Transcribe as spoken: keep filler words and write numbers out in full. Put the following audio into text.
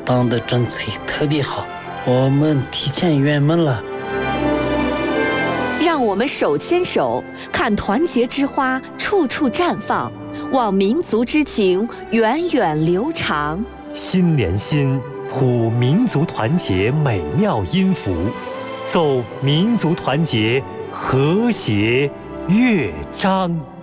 党的政策特别好，我们提前圆满了。 让我们手牵手，看团结之花处处绽放，望民族之情源远流长。 心连心，谱民族团结美妙音符，奏民族团结和谐乐章。